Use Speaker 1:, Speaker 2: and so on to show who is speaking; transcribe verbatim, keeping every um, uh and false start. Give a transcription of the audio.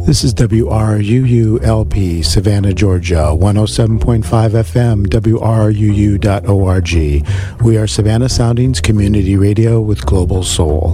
Speaker 1: This is W R U U L P, Savannah, Georgia, one oh seven point five F M, W R U U dot org. We are Savannah Soundings Community Radio with Global Soul.